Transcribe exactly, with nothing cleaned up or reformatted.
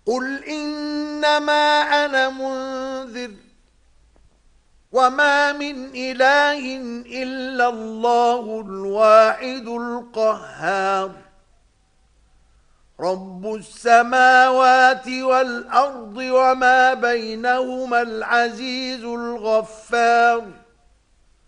قل إنما أنا منذر وما من إله إلا الله الواحد القهار رب السماوات والأرض وما بينهما العزيز الغفار